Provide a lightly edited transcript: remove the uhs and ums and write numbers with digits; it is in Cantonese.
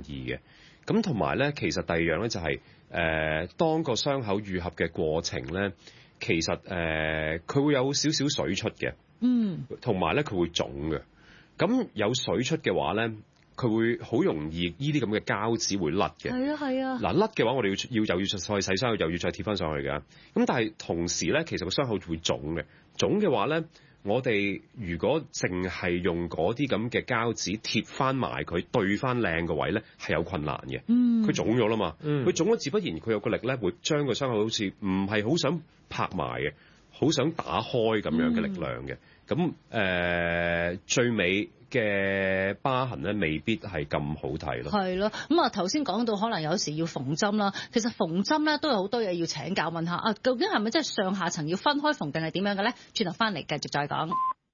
易嘅。咁同埋咧，其實第二樣咧就係、當個傷口愈合嘅過程咧，其實佢會有少少水出嘅，同埋咧佢會腫嘅。咁有水出嘅話咧，佢會好容易呢啲咁嘅膠紙會甩嘅。係啊係啊。嗱甩嘅話，我哋又要再洗傷口，又要再貼翻上去㗎。咁但係同時咧，其實個傷口會腫嘅。腫嘅話咧，我哋如果淨係用嗰啲咁嘅膠紙貼翻埋佢，對翻靚個位咧，係有困難嘅。佢腫咗啦嘛。佢腫咗，自不然佢有個力咧，會將個傷口好似唔係好想拍埋嘅，好想打開咁樣嘅力量嘅。咁最尾嘅疤痕咧，未必係咁好睇咯。係咯， 咁啊頭先講到可能有時要縫針啦，其實縫針咧都有好多嘢要請教問下啊，究竟係咪即係上下層要分開縫定係點樣嘅咧？轉頭翻嚟繼續再講。